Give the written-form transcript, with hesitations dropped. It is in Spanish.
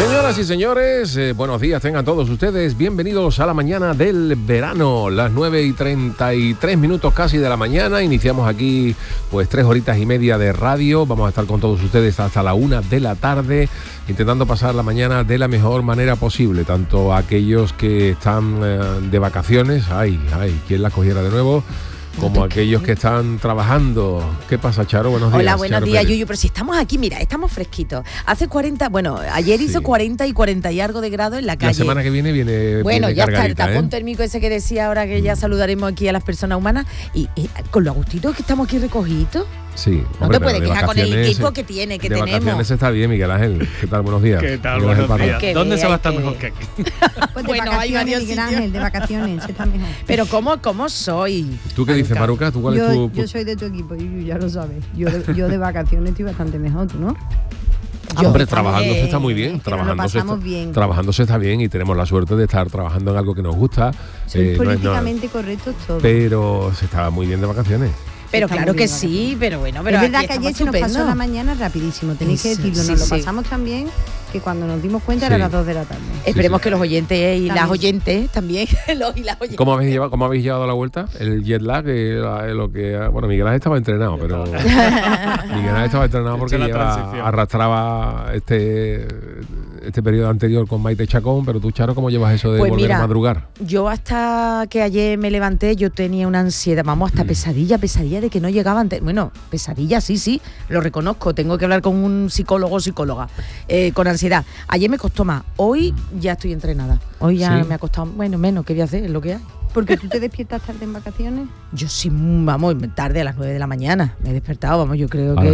Señoras y señores, buenos días tengan todos ustedes. Bienvenidos a la mañana del verano, las 9:33 casi de la mañana. Iniciamos aquí pues 3 horitas y media de radio. Vamos a estar con todos ustedes hasta la 1 de la tarde, intentando pasar la mañana de la mejor manera posible. Tanto aquellos que están de vacaciones, ¿quién la cogiera de nuevo? Como aquellos que están trabajando. ¿Qué pasa, Charo? Buenos días. Hola, buenos Charo días, Pérez. Yuyu. Pero si estamos aquí, mira, estamos fresquitos. Hace 40, ayer hizo 40 y algo de grados en la calle. La semana que viene Bueno, viene ya está el cargadita, tapón térmico ese que decía ahora que ya saludaremos aquí a las personas humanas. Y con lo agustito que estamos aquí recogidos. Sí, No hombre, te puedes pero de quejar con el vacaciones, equipo que tiene, que de tenemos. vacaciones está bien, Miguel Ángel. ¿Qué tal? Buenos días. ¿Qué tal? Miguel Ángel Buenos Parra. días. ¿Dónde se va a estar mejor que aquí? Pues de Bueno, hay vacaciones, varios Miguel sitios. Ángel, de vacaciones, se está mejor. Pero ¿cómo soy? ¿Tú qué dices, Maruca? ¿Tú cuál es tu...? Yo soy de tu equipo, y ya lo sabes. Yo de vacaciones estoy bastante mejor, ¿tú no? Hombre, trabajando se está muy bien. Es que nos lo pasamos bien. Trabajando se está bien y tenemos la suerte de estar trabajando en algo que nos gusta. Soy no es políticamente correcto todo. pero se estaba muy bien de vacaciones. Pero Está claro muy que bien, sí, pero bueno, pero es verdad aquí que ayer estamos se nos pasó estupendo. la mañana rapidísimo, tenéis que Sí, decirlo, sí, nos lo sí. pasamos tan bien que cuando nos dimos cuenta Sí. era las 2 de la tarde. Esperemos que los oyentes y las También. oyentes también, los y las oyentes. ¿Cómo habéis llevado la vuelta? El jet lag, lo que... Bueno, Miguel Ángel estaba entrenado, pero... Miguel Ángel estaba entrenado porque Hecho la transición. arrastraba este periodo anterior con Maite Chacón, pero tú, Charo, ¿cómo llevas eso de Pues volver mira, a madrugar? Yo hasta que ayer me levanté, yo tenía una ansiedad, hasta pesadilla de que no llegaba antes. Bueno, pesadilla, sí, lo reconozco, tengo que hablar con un psicóloga, con ansiedad. Ayer me costó más, hoy ya estoy entrenada. Hoy ya ¿Sí? me ha costado, menos, ¿qué voy a hacer? Es lo que hay. Porque tú te despiertas tarde en vacaciones. Yo sí, tarde a las 9 de la mañana me he despertado, yo creo A que...